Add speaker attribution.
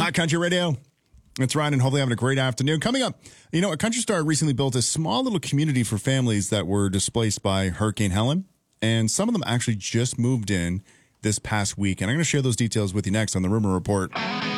Speaker 1: Hot Country Radio. That's right, and hopefully having a great afternoon. Coming up, a country star recently built a small little community for families that were displaced by Hurricane Helen, and some of them actually just moved in this past week. And I'm going to share those details with you next on the Rumor Report.